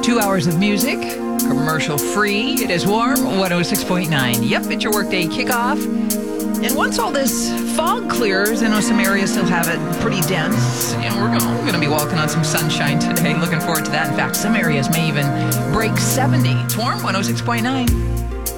2 hours of music, commercial free. It is warm, 106.9. Yep, it's your workday kickoff. And once all this fog clears, I know some areas still have it pretty dense. And we're going to be walking on some sunshine today. Looking forward to that. In fact, some areas may even break 70. It's warm, 106.9.